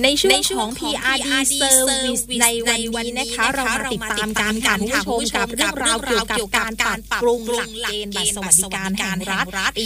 ในช่วงของ PRD Service ในวันนี้นะคะเรามาติดตามการคุณผู้ชมกับเรื่องราวเกี่ยวกับการปรับปรุงหลักเกณฑ์บัตรสวัสดิการแห่งรัฐปี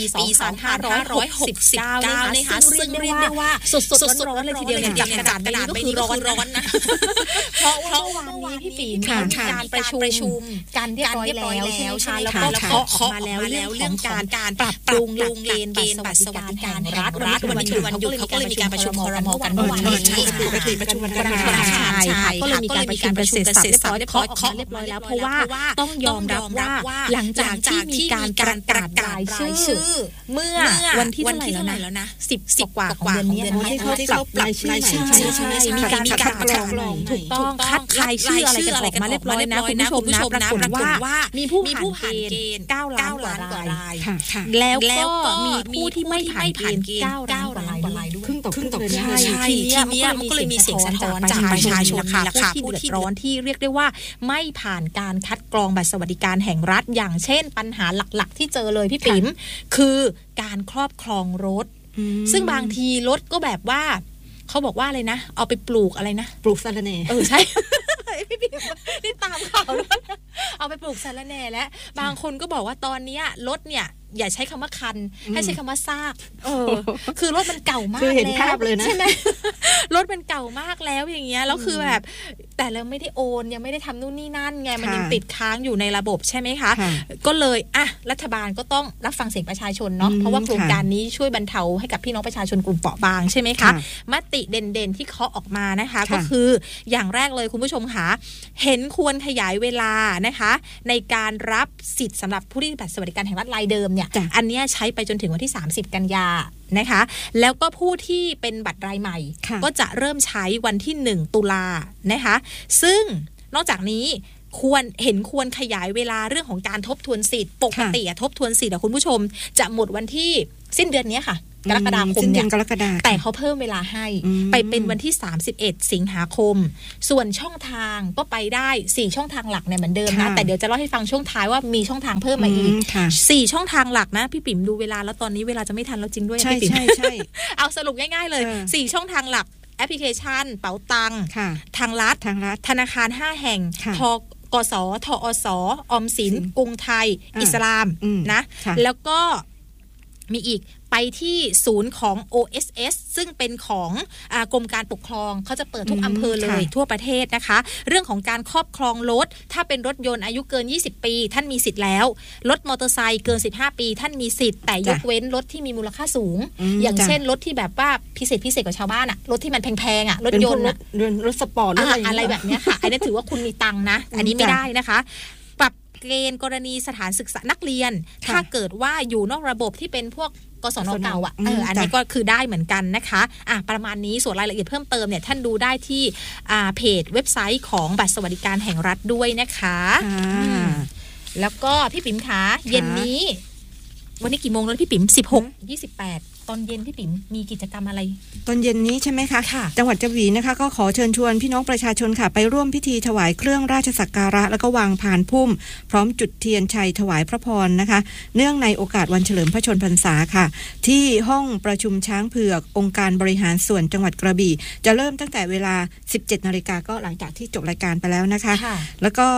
2569 นะคะซึ่งเรียกได้ว่าสดๆร้อนๆเลยทีเดียวเนี่ยจากกระดาษนี้ก็คือร้อนนะเพราะว่าวันนี้พี่ปีมีการประชุมการเรียบร้อยแล้วใช่ไหมคะแล้วก็เคาะมาแล้วเรื่องการปรับปรุงหลักเกณฑ์บัตรสวัสดิการแห่งรัฐวันนี้คือวันหยุดเขาก็เลยมีการประชุมครม.กันเมื่อวานนี้ประชุมกันใช่ก็เลยมีการประชุมเสร็จสับเรียบร้อยเคาะเรียบร้อยแล้วเพราะว่าต้องยอมรับว่าหลังจากที่มีการประกาศรายชื่อเมื่อวันที่เท่าไหร่แล้วนะ10กว่าของเดือนนี้ที่เขาปรับรายชื่อใช่มีการคัดกรองถูกต้องคัดรายชื่ออะไรกันออกมาเรียบร้อยนะคุณผู้ชมนะปรากฏว่ามีผู้ผ่านเกณฑ์9 ล้านกว่ารายแล้วก็มีผู้ที่ไม่ผ่านเกณฑ์9 ล้านกว่ารายด้วยครึ่งต่อครึ่งใช่ทีนี้มันก็เลยมีเสียงสะท้อนจากประชาชนค่ะผู้ที่เดือดร้อนที่เรียกได้ว่าไม่ผ่านการคัดกรองบัตรสวัสดิการแห่งรัฐอย่างเช่นปัญหาหลักๆที่เจอเลยพี่ปิ๋มคือการครอบครองรถซึ่งบางทีรถก็แบบว่าเขาบอกว่าอะไรนะเอาไปปลูกอะไรนะปลูกสะระแหน่ใช่พี่ปิ๋มนี่ตามข่าวเอาไปปลูกสะระแหน่และบางคนก็บอกว่าตอนนี้รถเนี่ยอย่าใช้คำว่าคันให้ใช้คำว่าซากคือรถมันเก่ามากแล้วเห็นภาพเลยนะใช่ไหมรถมันเก่ามากแล้วอย่างเงี้ยแล้วคือแบบแต่เราไม่ได้โอนยังไม่ได้ทำนู่นนี่นั่นไงมันยังติดค้างอยู่ในระบบใช่ไหมคะก็เลยรัฐบาลก็ต้องรับฟังเสียงประชาชนเนาะเพราะว่าโครงการนี้ช่วยบรรเทาให้กับพี่น้องประชาชนกลุ่มเปราะบางใช่ไหมคะมติเด่นๆที่เคาะออกมานะคะก็คืออย่างแรกเลยคุณผู้ชมค่ะเห็นควรขยายเวลานะคะในการรับสิทธิ์สำหรับผู้ที่บัตรสวัสดิการแห่งรัฐรายเดิมเนี่ยอันนี้ใช้ไปจนถึงวันที่30 กันยานะคะแล้วก็ผู้ที่เป็นบัตรรายใหม่ก็จะเริ่มใช้วันที่1 ตุลานะคะซึ่งนอกจากนี้ควรขยายเวลาเรื่องของการทบทวนสิทธิ์ปกติทบทวนสิทธิ์คุณผู้ชมจะหมดวันที่สิ้นเดือนนี้ค่ะกรกฎาคมเนี่ยแต่เขาเพิ่มเวลาให้ไปเป็นวันที่31 สิงหาคมส่วนช่องทางก็ไปได้4ช่องทางหลักเนี่ยเหมือนเดิมนะแต่เดี๋ยวจะเล่าให้ฟังช่วงท้ายว่ามีช่องทางเพิ่มมาอีก4ช่องทางหลักนะพี่ปิ๋มดูเวลาแล้วตอนนี้เวลาจะไม่ทันแล้วจริงด้วยพี่ปิ๋มใช่เอาสรุปง่ายๆเลย4ช่องทางหลักแอปพลิเคชันเป๋าตังทางรัฐธนาคาร5 แห่งกสทอสออมสินกรุงไทยอิสลามนะแล้วก็มีอีกไปที่ศูนย์ของ OSS ซึ่งเป็นของกรมการปกครองเขาจะเปิดทุกอำเภอเลยทั่วประเทศนะคะเรื่องของการครอบครองรถถ้าเป็นรถยนต์อายุเกิน20 ปีท่านมีสิทธิ์แล้วรถมอเตอร์ไซค์เกิน15 ปีท่านมีสิทธิ์แต่ยกเว้นรถที่มีมูลค่าสูงอย่างเช่นรถที่แบบว่าพิเศษกว่าชาวบ้านรถที่มันแพงๆรถยนต์รถสปอร์ตอะไรแบบนี้ค่ะอันนี้ถือว่าคุณมีตังค์นะอันนี้ไม่ได้นะคะเกณฑ์กรณีสถานศึกษานักเรียนถ้าเกิดว่าอยู่นอกระบบที่เป็นพวกกศน.เก่าอันนี้ก็คือได้เหมือนกันนะคะประมาณนี้ส่วนรายละเอียดเพิ่มเติมเนี่ยท่านดูได้ที่เพจเว็บไซต์ของบัตรสวัสดิการแห่งรัฐด้วยนะคะแล้วก็พี่ปิ๋มคะเย็นนี้วันนี้กี่โมงแล้วพี่ปิ๋ม16:28ตอนเย็นพี่ปิ๋มมีกิจกรรมอะไรตอนเย็นนี้ใช่ไหมคะจังหวัดกระบี่นะคะก็ขอเชิญชวนพี่น้องประชาชนค่ะไปร่วมพิธีถวายเครื่องราชสักการะแล้วก็วางพานพุ่มพร้อมจุดเทียนชัยถวายพระพรนะคะเนื่องในโอกาสวันเฉลิมพระชนพรรษาค่ะที่ห้องประชุมช้างเผือกองค์การบริหารส่วนจังหวัดกระบี่จะเริ่มตั้งแต่เวลา 17:00 น.ก็หลังจากที่จบรายการไปแล้วนะคะแล้วก็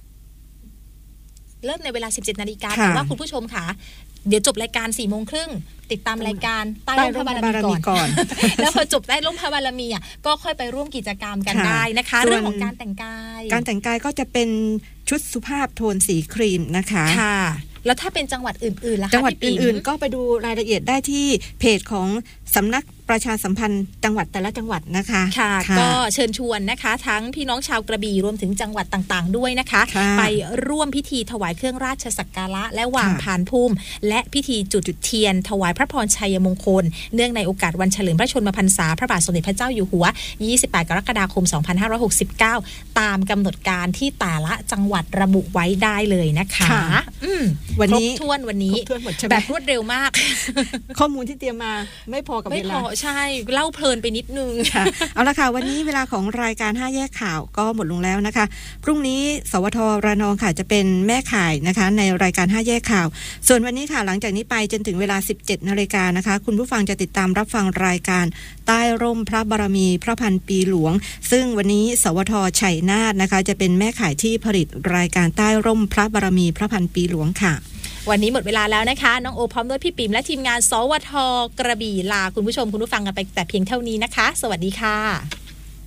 เริ่มในเวลา 17:00 น.แต่ว่าคุณผู้ชมค่ะเดี๋ยวจบรายการ 4:30 น.ติดตามรายการใต้ร่มพระบารมีก่อน แล้วพอจบใต้ร่มพระบารมีก็ค่อยไปร่วมกิจกรรมกันได้นะคะเรื่องของการแต่งกายก็จะเป็นชุดสุภาพโทนสีครีมนะคะค่ะแล้วถ้าเป็นจังหวัดอื่นๆล่ะคะจังหวัดอื่นๆก็ไปดูรายละเอียดได้ที่เพจของสำนักประชาสัมพันธ์จังหวัดแต่ละจังหวัดนะคะค่ะก็เชิญชวนนะคะทั้งพี่น้องชาวกระบี่รวมถึงจังหวัดต่างๆด้วยนะคะไปร่วมพิธีถวายเครื่องราชสักการะและวางพานพุ่มและพิธีจุดเทียนถวายพระพรชัยมงคลเนื่องในโอกาสวันเฉลิมพระชนมพรรษาพระบาทสมเด็จพระเจ้าอยู่หัว28 กรกฎาคม 2569ตามกำหนดการที่แต่ละจังหวัดระบุไว้ได้เลยนะคะวันนี้ครบถ้วนวันนี้แบบรวดเร็วมากข้อมูลที่เตรียมมาไม่พอกับเวลาไม่พอใช่เล่าเพลินไปนิดนึงค่ะเอาละค่ะวันนี้เวลาของรายการ5แยกข่าวก็หมดลงแล้วนะคะพรุ่งนี้สวทระนองค่ะจะเป็นแม่ข่ายนะคะในรายการ5แยกข่าวส่วนวันนี้ค่ะหลังจากนี้ไปจนถึงเวลา 17 นาฬิกานะคะคุณผู้ฟังจะติดตามรับฟังรายการใต้ร่มพระบารมีพระพันปีหลวงซึ่งวันนี้สวทชัยนาทนะคะจะเป็นแม่ข่ายที่ผลิตรายการใต้ร่มพระบารมีพระพันปีหลวงค่ะวันนี้หมดเวลาแล้วนะคะน้องโอพร้อมด้วยพี่ปิ่มและทีมงานสวทกระบี่ลาคุณผู้ชมคุณผู้ฟังกันไปแต่เพียงเท่านี้นะคะสวัสดีค่ะ